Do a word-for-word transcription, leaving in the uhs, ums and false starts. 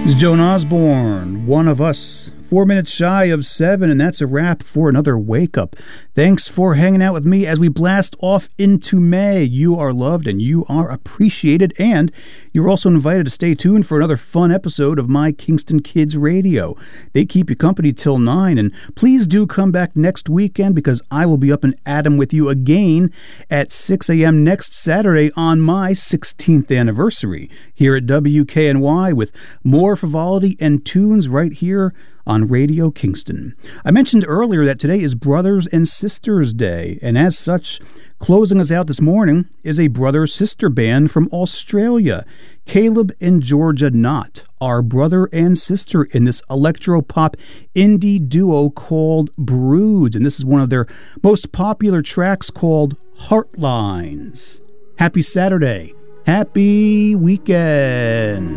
Joan Osborne, One of Us. Four minutes shy of seven, and that's a wrap for another Wake Up. Thanks for hanging out with me as we blast off into May. You are loved and you are appreciated, and you're also invited to stay tuned for another fun episode of My Kingston Kids Radio. They keep you company till nine, and please do come back next weekend because I will be up in Adam with you again at six a.m. next Saturday on my sixteenth anniversary here at W K N Y with more frivolity and tunes right here on Radio Kingston. I mentioned earlier that today is Brothers and Sisters Day, and as such, closing us out this morning is a brother-sister band from Australia. Caleb and Georgia Knott are brother and sister in this electro-pop indie duo called Broods, and this is one of their most popular tracks called Heartlines. Happy Saturday. Happy weekend.